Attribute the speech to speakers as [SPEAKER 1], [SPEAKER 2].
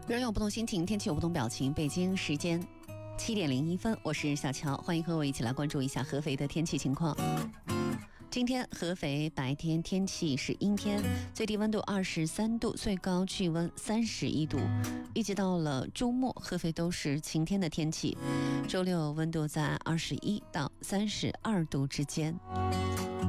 [SPEAKER 1] 人有不同心情，天气有不同表情。北京时间7:01，我是小乔，欢迎和我一起来关注一下合肥的天气情况。今天合肥白天天气是阴天，最低温度23度，最高气温31度。预计到了周末，合肥都是晴天的天气，周六温度在21到32度之间。